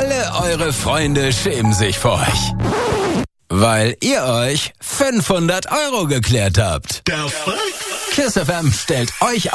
alle eure Freunde schämen sich vor euch. Weil ihr euch 500 € geklärt habt. KISS FM stellt euch